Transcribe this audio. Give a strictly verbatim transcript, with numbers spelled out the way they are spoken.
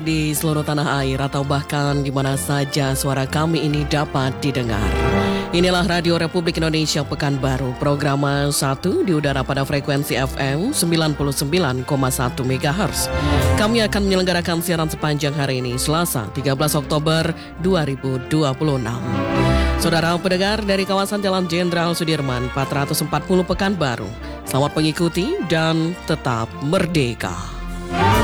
Di seluruh tanah air atau bahkan di mana saja suara kami ini dapat didengar. Inilah Radio Republik Indonesia Pekanbaru, program satu di udara pada frekuensi F M sembilan puluh sembilan koma satu megahertz. Kami akan menyelenggarakan siaran sepanjang hari ini, Selasa tiga belas Oktober dua ribu dua puluh enam. Saudara pendengar dari kawasan Jalan Jenderal Sudirman empat ratus empat puluh Pekanbaru, selamat mengikuti dan tetap merdeka.